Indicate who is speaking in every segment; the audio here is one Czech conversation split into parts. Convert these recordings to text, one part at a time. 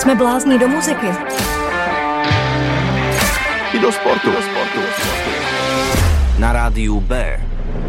Speaker 1: Jsme blázni do muziky.
Speaker 2: I do sportu.
Speaker 3: Na rádiu B.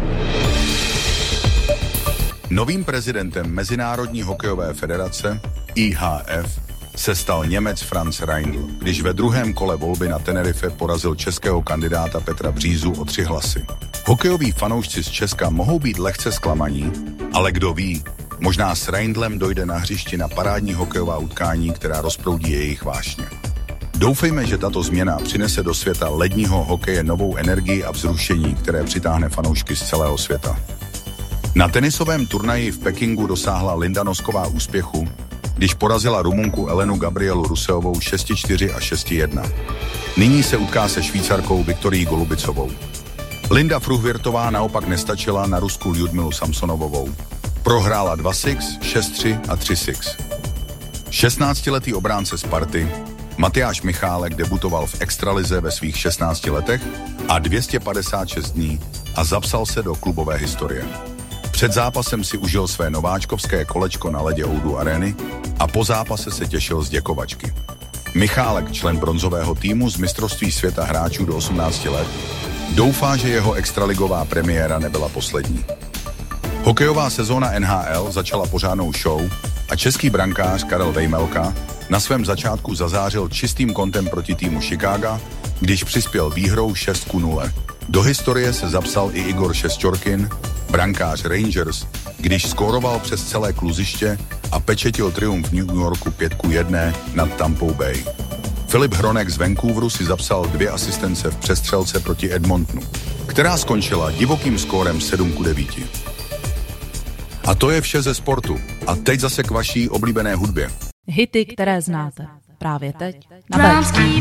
Speaker 2: Novým prezidentem Mezinárodní hokejové federace IHF se stal Němec Franz Reindl, když ve druhém kole volby na Tenerife porazil českého kandidáta Petra Břízu o 3 hlasy. Hokejoví fanoušci z Česka mohou být lehce zklamaní, ale kdo ví, možná s Reindlem dojde na hřišti na parádní hokejová utkání, která rozproudí jejich vášně. Doufejme, že tato změna přinese do světa ledního hokeje novou energii a vzrušení, které přitáhne fanoušky z celého světa. Na tenisovém turnaji v Pekingu dosáhla Linda Nosková úspěchu, když porazila Rumunku Elenu Gabrielu Ruseovou 6-4 a 6-1. Nyní se utká se Švýcarkou Viktorií Golubicovou. Linda Fruhvirtová naopak nestačila na Rusku Ljudmilu Samsonovovou. Prohrála 2-6, 6-3 a 3-6. 16-letý obránce Sparty Matyáš Michálek debutoval v extralize ve svých 16 letech a 256 dní a zapsal se do klubové historie. Před zápasem si užil své nováčkovské kolečko na ledě O2 Areny a po zápase se těšil z děkovačky. Michálek, člen bronzového týmu z mistrovství světa hráčů do 18 let, doufá, že jeho extraligová premiéra nebyla poslední. Hokejová sezóna NHL začala pořádnou show a český brankář Karel Vejmelka na svém začátku zazářil čistým kontem proti týmu Chicaga, když přispěl výhrou 6-0. Do historie se zapsal i Igor Šesťorkin, brankář Rangers, když skóroval přes celé kluziště a pečetil triumf v New Yorku 5-1 nad Tampou Bay. Filip Hronek z Vancouveru si zapsal 2 asistence v přestřelce proti Edmontonu, která skončila divokým skórem 7-9. A to je vše ze sportu. A teď zase k vaší oblíbené hudbě.
Speaker 4: Hity, které znáte. Právě teď na B.